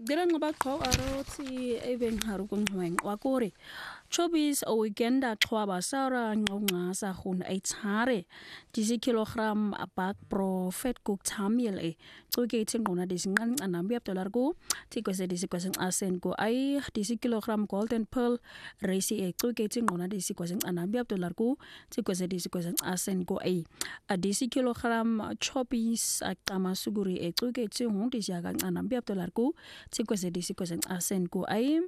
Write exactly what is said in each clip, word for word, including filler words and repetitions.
Dilan nga ba ko aro ti even harukong huweng wakore. Chobis o weekenda chwaba saura nga sa hun ay tare. Disi kilogram abak pro fet cook tamil e. Tuke itin kona disi ngan anambi ap dolar ko. Tiko se disi kwaseng asen ko ay disi kilogram golden pearl resi e. Tuke itin kona disi kwaseng anambi ap dolar ko. Tiko se disi kwaseng asen ko ay. Disi kilogram chobis at tama suguri e. Tuke itin hun disi agang anambi ap dolar ko. Tiko se disi kwaseng asen ko ay.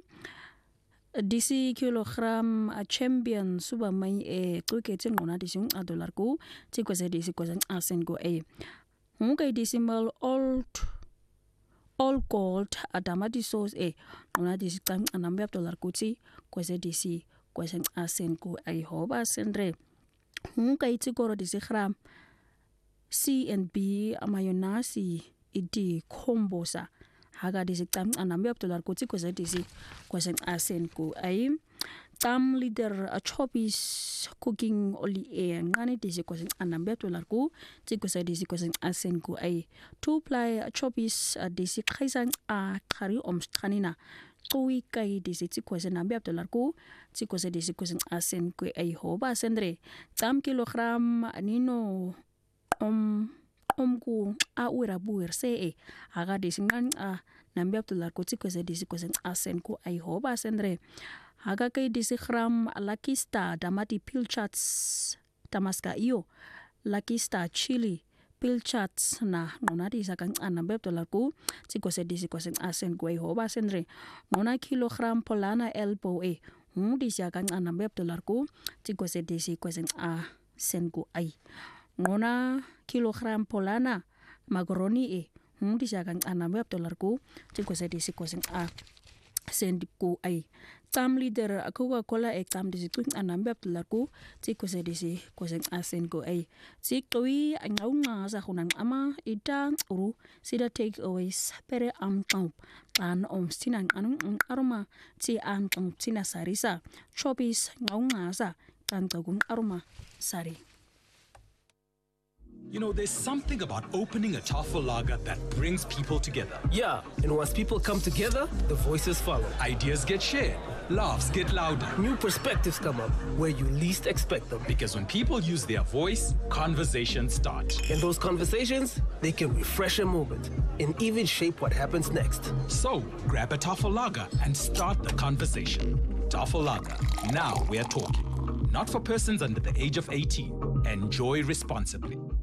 Disi kilogram a champion suba mai e tuke tin ngona disi a dollar ko ti ko se disi ko asen go e ngai decimal old all gold adama di sauce e ngona disi tan anamba dollar ko ti ko se disi ko asen go ai hoba sendre ngai ti ko disi gram C and B amayonasi idi kombosa haga disi tam anambi ap dolar ko ti ko se disi ko asen ko ay tam leader a chopis cooking oli e ngani disi ko anambi ap dolar ko ti ko se disi ko asen ko ay two ply chopis disi khaisang a khari omstranina tui kai disi ti ko anambi ap dolar ko ti ko se disi ko asen ko ay hoba sendre tam kilogram nino om omku a ura buir se e aga disingan a nambi abdular ko tiko se disi ko sen asen ko ai hoba sendre aga kai disi gram Lucky Star damati pilchats tamaska iyo Lucky Star chili pilchats na ngona disa kan nambi abdular ko tiko se disi ko sen asen ko ai hoba sendre ngona kilogram polana elbow e hu disa kan nambi abdular ko tiko se disi ko sen a sen ko ai ngona kilogram polana macaroni e hundi jagan anambe dolar ko tiko se disi ko sing a sendi ko ai tam leader Coca Cola e tam disi tu anambe dolar ko tiko se disi ko sing a sen ko ai sikwi angau nga sa hunan ama idang uru sida take away pere am tang an om sinan anung aroma ti an tang tina sarisa chopis ngau nga sa kan tagun aroma sari. You know, there's something about opening a Tafel lager that brings people together. Yeah, and once people come together, the voices follow. Ideas get shared, laughs get louder. New perspectives come up where you least expect them. Because when people use their voice, conversations start. And those conversations, they can refresh a moment and even shape what happens next. So, grab a Tafel lager and start the conversation. Tafel lager, now we're talking. Not for persons under the age of eighteen. Enjoy responsibly.